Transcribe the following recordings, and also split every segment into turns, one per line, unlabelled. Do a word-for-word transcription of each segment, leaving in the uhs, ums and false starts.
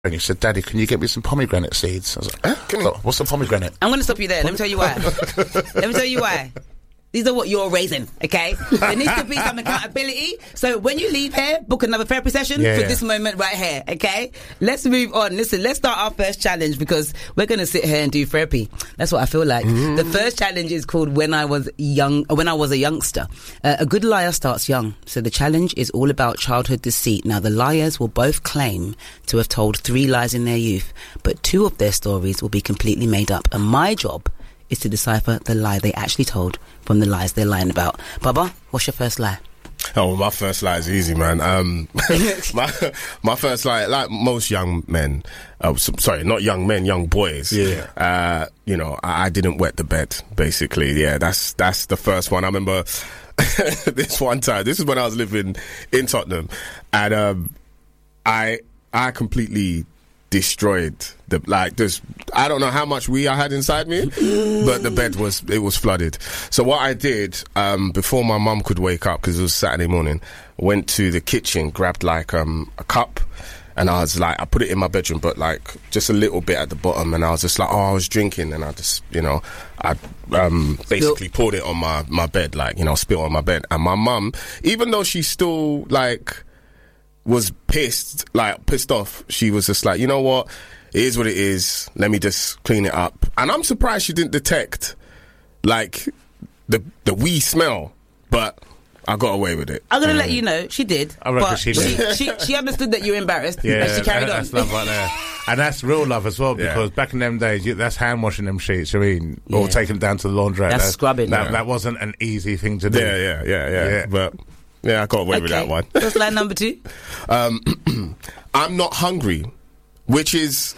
And he said, Daddy, can you get me some pomegranate seeds? I was like, eh? Can you? What's a pomegranate?
I'm going to stop you there. Let me tell you why. Let me tell you why. These are what you're raising, okay? There needs to be some accountability. So when you leave here, book another therapy session
yeah,
for
yeah.
this moment right here, okay? Let's move on. Listen, let's start our first challenge because we're going to sit here and do therapy. That's what I feel like. Mm. The first challenge is called When I Was Young. When I Was a Youngster. Uh, a good liar starts young. So the challenge is all about childhood deceit. Now, the liars will both claim to have told three lies in their youth, but two of their stories will be completely made up. And my job is to decipher the lie they actually told from the lies they're lying about. Baba, what's your first lie?
Oh, well, my first lie is easy, man. Um, my my first lie, like most young men, uh, sorry, not young men, young boys.
Yeah.
Uh, you know, I, I didn't wet the bed. Basically, yeah. That's that's the first one. I remember this one time. This is when I was living in Tottenham, and um, I I completely destroyed the like there's I don't know how much wee I had inside me, but the bed was it was flooded. So what I did um before my mum could wake up, because it was Saturday morning, went to the kitchen, grabbed like um a cup, and I was like I put it in my bedroom, but like just a little bit at the bottom, and I was just like, oh, I was drinking, and I just, you know, I um basically Spill. poured it on my my bed, like, you know, spill on my bed. And my mum, even though she's still like was pissed, like pissed off, she was just like, you know what, it is what it is, let me just clean it up. And I'm surprised she didn't detect like the the wee smell, but I got away with it.
I'm gonna mm. let you know she did.
I reckon
but
she did.
She, she, she understood that you were embarrassed,
yeah,
and she carried
that,
on.
That's love right there, and that's real love as well. Because yeah. back in them days, you, that's hand washing them sheets. I mean, yeah. or taking them down to the laundrette.
That's,
that's
scrubbing.
That,
yeah.
that wasn't an easy thing to do.
Yeah, yeah, yeah, yeah. yeah. But yeah, I got away
okay.
with that one.
What's line number two?
Um, I'm not hungry, which is...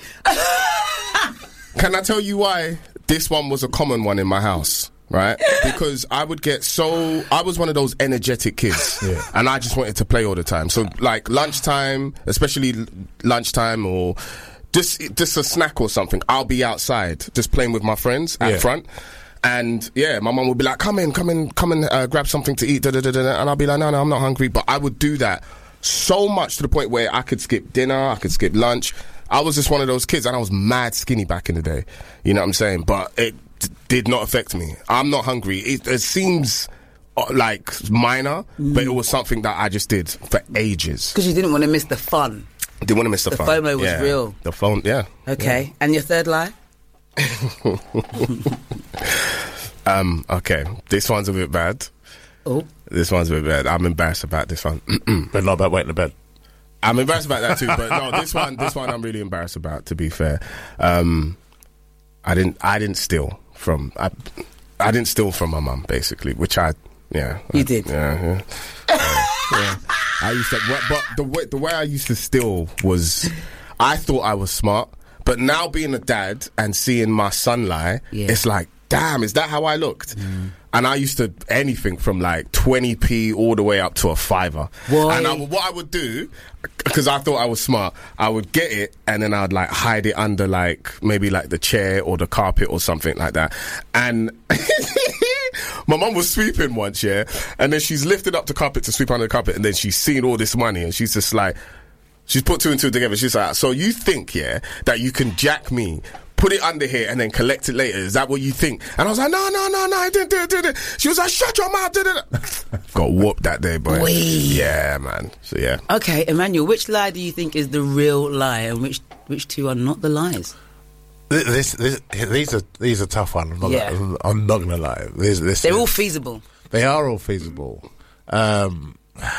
Can I tell you why this one was a common one in my house, right? Because I would get so... I was one of those energetic kids,
yeah.
and I just wanted to play all the time. So, like, lunchtime, especially lunchtime or just, just a snack or something, I'll be outside just playing with my friends out
yeah.
front. And yeah, my mum would be like, come in, come in, come and uh, grab something to eat, da, da, da, da. And I'll be like, no, no, I'm not hungry. But I would do that so much to the point where I could skip dinner, I could skip lunch. I was just one of those kids, and I was mad skinny back in the day. You know what I'm saying? But it d- did not affect me. I'm not hungry. It, it seems uh, like minor, mm. but it was something that I just did for ages.
Because you didn't want to miss the fun.
Didn't want to miss the,
the
fun.
The FOMO was
yeah.
real.
The phone, yeah.
Okay,
yeah.
And your third lie?
um, okay, this one's a bit bad.
Oh.
This one's a bit bad. I'm embarrassed about this one.
But not about waiting in bed.
I'm embarrassed about that too, but no, this one, this one I'm really embarrassed about, to be fair. Um, I didn't, I didn't steal from, I, I didn't steal from my mum, basically, which I, yeah.
You
I,
did?
Yeah, yeah. uh, yeah. I used to, but the way, the way I used to steal was, I thought I was smart, but now being a dad and seeing my son lie, yeah. it's like, damn, is that how I looked? Mm. And I used to anything from like twenty p all the way up to a fiver.
Why?
And I, what I would do, because I thought I was smart, I would get it and then I'd like hide it under like maybe like the chair or the carpet or something like that. And my mum was sweeping once, yeah, and then she's lifted up the carpet to sweep under the carpet, and then she's seen all this money, and she's just like, she's put two and two together. She's like, so you think, yeah, that you can jack me, put it under here and then collect it later? Is that what you think? And I was like, no, no, no, no, I didn't do it, did it. She was like, shut your mouth, did it. Got whooped that day, boy.
Wee.
Yeah, man. So, yeah.
Okay, Emmanuel, which lie do you think is the real lie and which which two are not the lies?
This, this, these are these are tough ones. I'm not,
yeah.
gonna, I'm not gonna lie. This, this
They're
is,
all feasible.
They are all feasible. Um,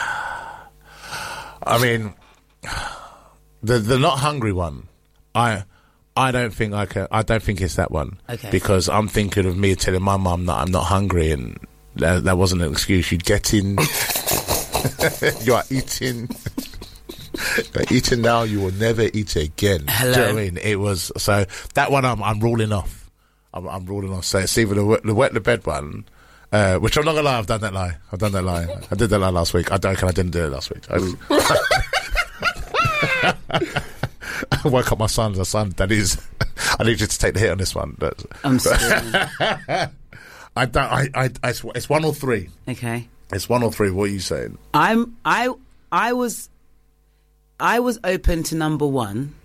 I mean, the the not hungry one. I I don't think I can. I don't think it's that one.
Okay.
Because I'm thinking of me telling my mum that I'm not hungry, and that, that wasn't an excuse. You'd get in. You are eating. You're eating now. You will never eat again.
Hello.
Do you know what I mean? It was so that one. I'm I'm ruling off. I'm, I'm ruling off. So it's either the, the wet the bed one. Uh, which I'm not gonna lie, I've done that lie. I've done that lie. I did that lie last week. I don't. I didn't do it last week. I, I woke up my son. The son that is. I need you to take the hit on this one. But,
I'm sorry.
I don't. I, I. I. It's one or three.
Okay.
It's one or three. What are you saying?
I'm. I. I was. I was open to number one,